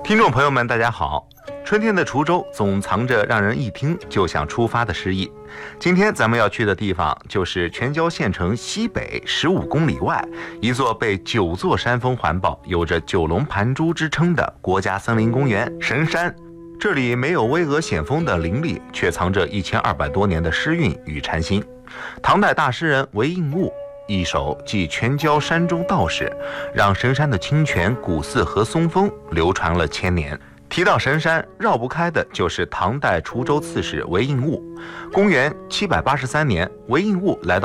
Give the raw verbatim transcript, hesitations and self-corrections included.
听众朋友们，大家好。春天的滁州总藏着让人一听就想出发的诗意。今天咱们要去的地方就是全椒县城西北十五公里外，一座被九座山峰环抱，有着九龙盘珠之称的国家森林公园神山。这里没有巍峨险峰的林立，却藏着一千二百多年的诗韵与禅心。唐代大诗人韦应物一首记全椒山中道史，让神山的清泉、古寺和松风流传了千年。提到神山，绕不开的就是唐代滁州刺史韦应物。公元七百八十三年，韦应物来到